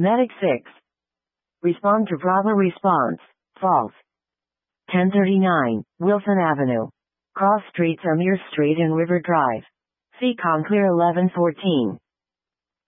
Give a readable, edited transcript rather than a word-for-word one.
Medic 6. Respond to proper response. False. 1039, Wilson Avenue. Cross streets Amir Street and River Drive. See Conclear 1114.